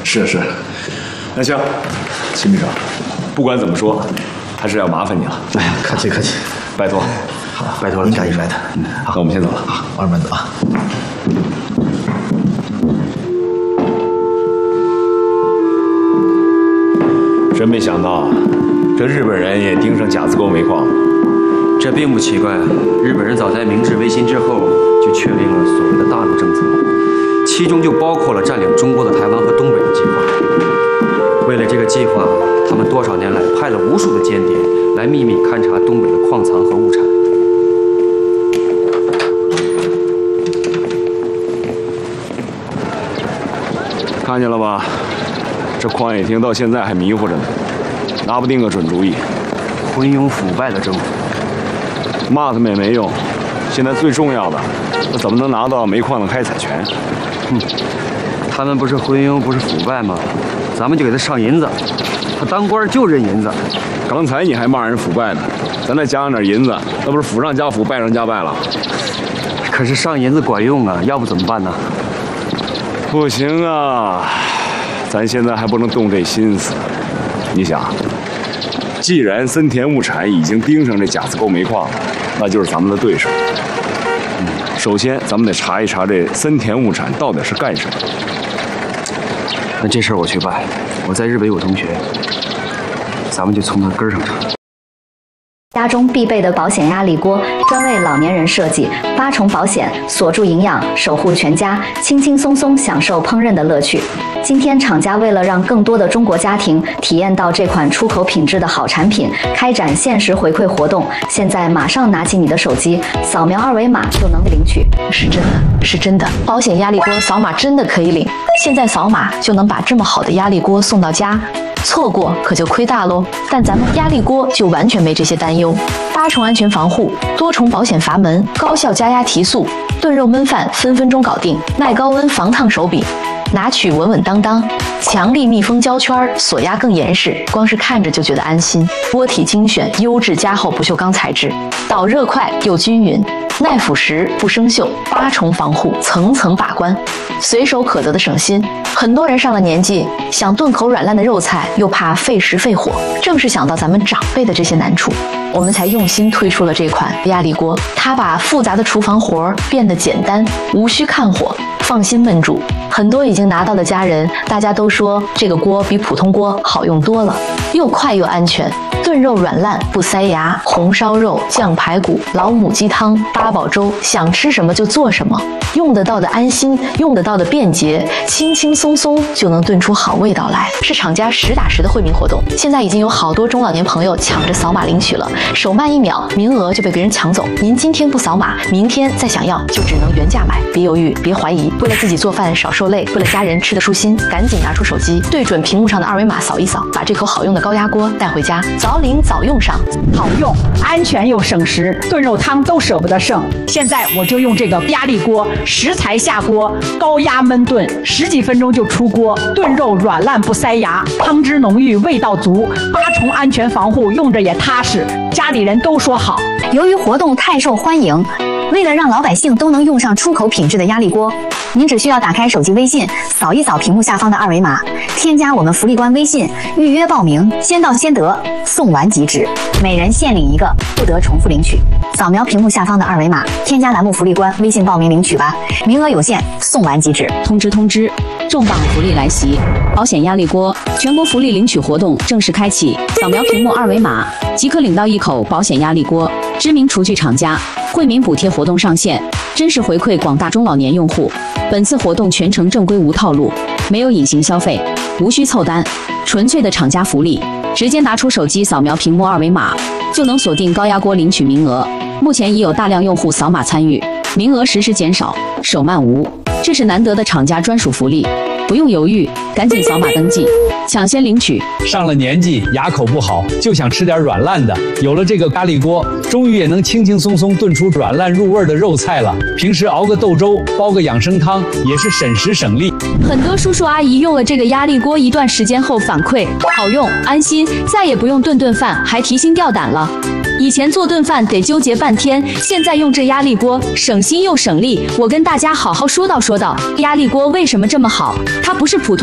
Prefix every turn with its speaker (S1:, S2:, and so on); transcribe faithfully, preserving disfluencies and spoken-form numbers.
S1: 是是，那行，秦秘书，不管怎么说，还是要麻烦你了。
S2: 哎呀，客气客气，
S1: 拜托。
S2: 好，拜托了，赶紧来的。
S1: 嗯，好，那我们先走了。
S2: 好，慢慢走啊。
S1: 真没想到，这日本人也盯上甲子沟煤矿了。
S3: 这并不奇怪，日本人早在明治维新之后就确定了所谓的大陆政策，其中就包括了占领中国的台湾和东北的计划。为了这个计划，他们多少年来派了无数的间谍来秘密勘察东北的矿藏和物产。
S1: 看见了吧？这矿业厅到现在还迷糊着呢，拿不定个准主意。
S3: 昏庸腐败的政府，
S1: 骂他们也没用。现在最重要的，那怎么能拿到煤矿的开采权？
S3: 哼，他们不是昏庸，不是腐败吗？咱们就给他上银子，他当官就认银子。
S1: 刚才你还骂人腐败呢，咱再加上点银子，那不是腐上加腐，败上加败了？
S3: 可是上银子管用啊，要不怎么办呢？
S1: 不行啊，咱现在还不能动这心思。你想，既然森田物产已经盯上这甲子沟煤矿了，那就是咱们的对手。嗯，首先咱们得查一查这森田物产到底是干什么。
S3: 那这事儿我去办，我在日本有同学，咱们就从那根儿上查。
S4: 家中必备的保险压力锅，专为老年人设计，八重保险，锁住营养，守护全家，轻轻松松享受烹饪的乐趣。今天厂家为了让更多的中国家庭体验到这款出口品质的好产品，开展限时回馈活动。现在马上拿起你的手机，扫描二维码就能领取。
S5: 是真的，是真的，保险压力锅扫码真的可以领，现在扫码就能把这么好的压力锅送到家。错过可就亏大喽！但咱们压力锅就完全没这些担忧，八重安全防护，多重保险阀门，高效加压提速，炖肉焖饭分分钟搞定，耐高温防烫手柄，拿取稳稳当当，强力密封胶圈，锁压更严实，光是看着就觉得安心。锅体精选优质加厚不锈钢材质，导热快又均匀，耐腐蚀不生锈，八重防护，层层把关，随手可得的省心。很多人上了年纪，想炖口软烂的肉菜，又怕费时费火，正是想到咱们长辈的这些难处，我们才用心推出了这款压力锅。它把复杂的厨房活儿变得简单，无需看火，放心焖煮。很多已经拿到的家人，大家都说这个锅比普通锅好用多了，又快又安全。炖肉软烂不塞牙，红烧肉、酱排骨、老母鸡汤、八宝粥，想吃什么就做什么，用得到的安心，用得到的便捷，轻轻松松就能炖出好味道来。是厂家实打实的惠民活动，现在已经有好多中老年朋友抢着扫码领取了，手慢一秒，名额就被别人抢走。您今天不扫码，明天再想要就只能原价买。别犹豫，别怀疑，为了自己做饭少受累，为了家人吃得舒心，赶紧拿出手机，对准屏幕上的二维码扫一扫，把这口好用的高压锅带回家，早领早用上。
S6: 好用、安全又省时，炖肉汤都舍不得剩。现在我就用这个压力锅，食材下锅，高压焖炖，十几分钟就出锅，炖肉软烂不塞牙，汤汁浓郁，味道足，八重安全防护，用着也踏实，家里人都说好。
S4: 由于活动太受欢迎，为了让老百姓都能用上出口品质的压力锅，您只需要打开手机微信，扫一扫屏幕下方的二维码，添加我们福利官微信，预约报名，先到先得，送完即止，每人限领一个，不得重复领取。扫描屏幕下方的二维码，添加栏目福利官微信报名领取吧，名额有限，送完即止。
S7: 通知通知，重磅福利来袭！保险压力锅全国福利领取活动正式开启，扫描屏幕二维码即可领到一口保险压力锅。知名厨具厂家惠民补贴活动上线，真实回馈广大中老年用户。本次活动全程正规无套路，没有隐形消费，无需凑单，纯粹的厂家福利。直接拿出手机扫描屏幕二维码，就能锁定高压锅领取名额。目前已有大量用户扫码参与，名额实时减少，手慢无。这是难得的厂家专属福利，不用犹豫，赶紧扫码登记，抢先领取。
S8: 上了年纪，牙口不好，就想吃点软烂的。有了这个咖喱锅，终于也能轻轻松松炖出软烂入味的肉菜了。平时熬个豆粥，煲个养生汤，也是省时省力。
S7: 很多叔叔阿姨用了这个压力锅一段时间后反馈，好用、安心，再也不用炖炖饭还提心吊胆了。以前做顿饭得纠结半天，现在用这压力锅省心又省力。我跟大家好好说道说道，压力锅为什么这么好？它不是普通